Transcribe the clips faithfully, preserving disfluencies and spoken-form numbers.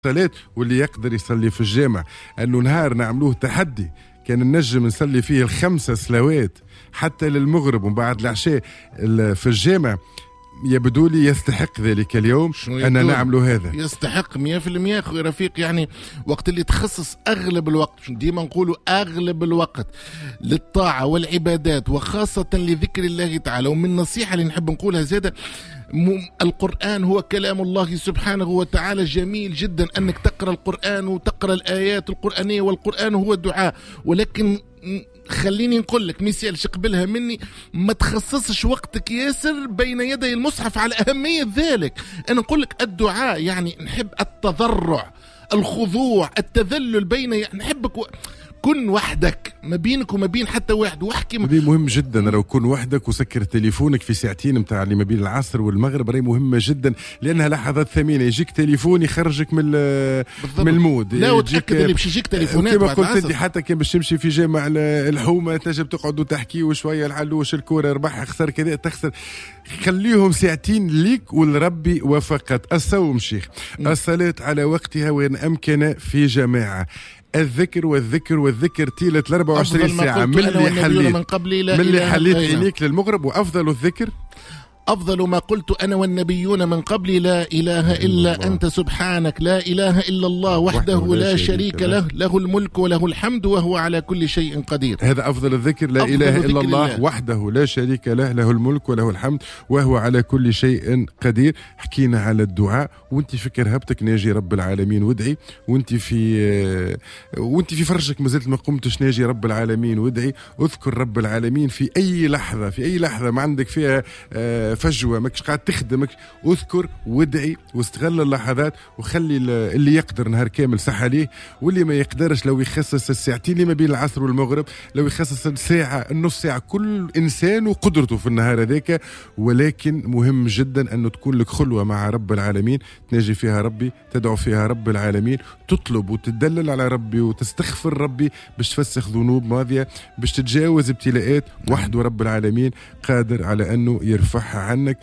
صلاة واللي يقدر يصلي في الجامع. أنه نهار نعملوه تحدي كان النجم نصلي فيه الخمسة صلوات حتى للمغرب ومن بعد العشاء في الجامع. يبدو لي يستحق ذلك اليوم أن نعمل هذا. يستحق مية في المية أخوي رفيق. يعني وقت اللي تخصص أغلب الوقت، ديما نقولوا أغلب الوقت للطاعة والعبادات وخاصة لذكر الله تعالى. ومن النصيحة اللي نحب نقولها زيادة، القرآن هو كلام الله سبحانه وتعالى. جميل جدا أنك تقرأ القرآن وتقرأ الآيات القرآنية، والقرآن هو الدعاء، ولكن خليني نقول لك مثال قبلها مني، ما تخصصش وقتك ياسر بين يدي المصحف على أهمية ذلك. أنا نقول لك الدعاء يعني نحب التضرع، الخضوع، التذلل بين، يعني نحبك و... كن وحدك، ما بينك وما بين حتى واحد واحكي. هذه مهم جدا. لو كن وحدك وسكر تليفونك في ساعتين متاع اللي ما بين العصر والمغرب، راهي مهمه جدا لانها لحظات ثمينه. يجيك تليفون يخرجك من من المود. لا وتاكد اللي باش يجيك تليفونات كما قلت انت، حتى كان باش تمشي في جامع الحومه تنجم تقعدوا تحكيوا شويه، العلوش الكوره ربح خسر كذا تخسر. خليهم ساعتين ليك ولربي وفقط. الصوم شيخ، الصلاه على وقتها وين امكن في جماعه، الذكر والذكر والذكر طيلة أربعة وعشرين ساعة من اللي حليت من, من اللي حليت عينيك للمغرب. وأفضل الذكر أفضل ما قلت أنا والنبيون من قبلي لا إله إلا الله. أنت سبحانك لا إله إلا الله وحده, وحده لا شريك له له الملك وله الحمد وهو على كل شيء قدير. هذا أفضل الذكر، لا إله إلا الله الله وحده لا شريك له له الملك وله الحمد وهو على كل شيء قدير. حكينا على الدعاء، وانت في كرهبتك ناجي رب العالمين وادعي، وانت في وانت في فرجك مازلت ما قمتش ناجي رب العالمين وادعي. اذكر رب العالمين في أي لحظة، في أي لحظة ما عندك فيها فجوة ماكش قاعد تخدمك، اذكر وادعي واستغل اللحظات. وخلي اللي يقدر نهار كامل صح عليه، واللي ما يقدرش لو يخصص الساعتين اللي ما بين العصر والمغرب، لو يخصص الساعة النص ساعة. كل إنسان وقدرته في النهار هذاك، ولكن مهم جدا أنه تكون لك خلوة مع رب العالمين تناجي فيها ربي، تدعو فيها رب العالمين، تطلب وتدلل على ربي وتستغفر ربي باش تفسخ ذنوب ماضية، باش تتجاوز ابتلاءات. وحده رب العالمين قادر على أنه يرفعها عنك،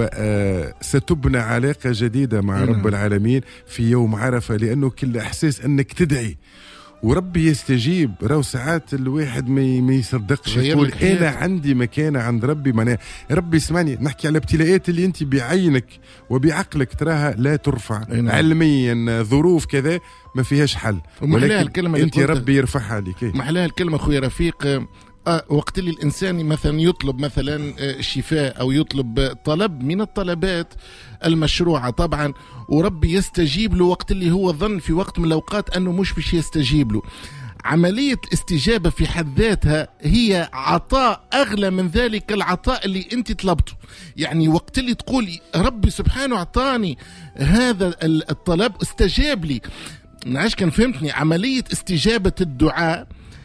وستبنى علاقة جديدة مع رب العالمين في يوم عرفة، لأنه كل إحساس أنك تدعي وربي يستجيب. راو ساعات الواحد ما يصدقش يقول أنا عندي مكانة عند ربي. معناه ربي يسمعني. نحكي على ابتلاءات اللي أنت بعينك وبعقلك تراها لا ترفع علميا، ظروف كذا ما فيهاش حل، ولكن أنت ربي يرفعها عليك. محلاها الكلمة أخوي رفيق. آه وقت اللي الإنسان مثلا يطلب مثلا الشفاء أو يطلب طلب من الطلبات المشروعة طبعا، وربي يستجيب له وقت اللي هو ظن في وقت من الأوقات أنه مش بش يستجيب له. عملية الاستجابة في حد ذاتها هي عطاء أغلى من ذلك العطاء اللي أنت طلبته. يعني وقت اللي تقول ربي سبحانه أعطاني هذا الطلب استجاب لي، نعيش كان فهمتني. عملية استجابة الدعاء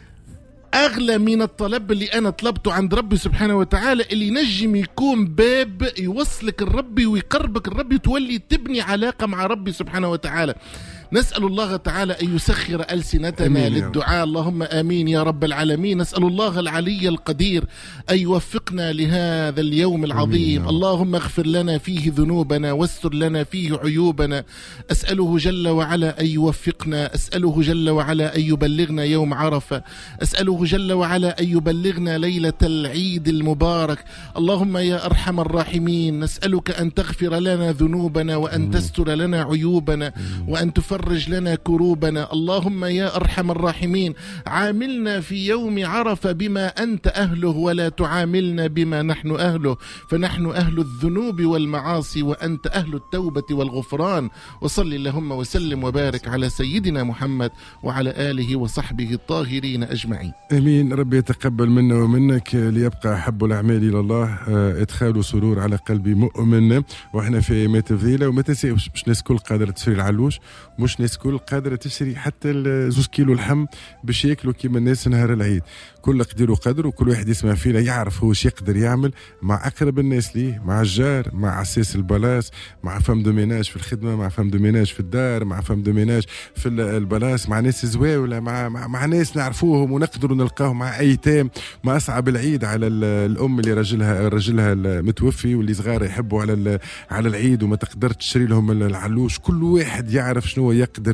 أغلى من الطلب اللي أنا طلبته عند ربي سبحانه وتعالى، اللي نجم يكون باب يوصلك الربي ويقربك الربي، تولي تبني علاقة مع ربي سبحانه وتعالى. نسأل الله تعالى أن يسخر ألسنتنا للدعاء، اللهم آمين يا رب العالمين. نسأل الله العلي القدير أن يوفقنا لهذا اليوم العظيم. اللهم اغفر لنا فيه ذنوبنا واستر لنا فيه عيوبنا. أسأله جل وعلا أن يوفقنا، أسأله جل وعلا أن يبلغنا يوم عرفة، أسأله جل وعلا أن يبلغنا ليلة العيد المبارك. اللهم يا أرحم الراحمين نسألك أن تغفر لنا ذنوبنا وأن تستر لنا عيوبنا وأن تفرج فرج لنا كروبنا. اللهم يا أرحم الراحمين عاملنا في يوم عرفة بما أنت أهله ولا تعاملنا بما نحن أهله، فنحن أهل الذنوب والمعاصي وأنت أهل التوبة والغفران. وصل اللهم وسلم وبارك على سيدنا محمد وعلى آله وصحبه الطاهرين أجمعين. أمين. ربي يتقبل منا ومنك، ليبقى أحب الأعمال إلى الله إدخال سرور على قلب مؤمن. وإحنا في مات فضيلة، وما تنسيش مش ناس كل قادرة تشري العلوش، مش ناس كل قادرة تشتري حتى زوز كيلو اللحم باش ياكلوا كيما الناس نهار العيد. كل قدر وقدر، وكل واحد يسمع فينا يعرف هو ايش يقدر يعمل مع أقرب الناس ليه، مع الجار، مع عساس البلاص، مع فم دو ميناج في الخدمة، مع فم دو ميناج في الدار، مع فم دو ميناج في البلاص، مع ناس زواولة، مع, مع مع ناس نعرفوهم ونقدروا نلقاهم، مع أيتام. ما أصعب العيد على الأم اللي رجلها رجلها المتوفي واللي صغار يحبوا على على العيد وما تقدر تشتري لهم العلوش. كل واحد يعرف شنو يقدر